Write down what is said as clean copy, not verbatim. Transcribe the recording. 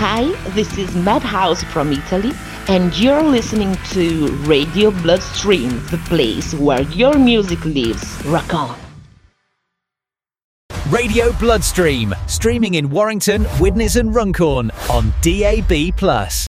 Hi, this is Madhouse from Italy, and you're listening to Radio Bloodstream, the place where your music lives. Rock on! Radio Bloodstream, streaming in Warrington, Widnes and Runcorn on DAB+.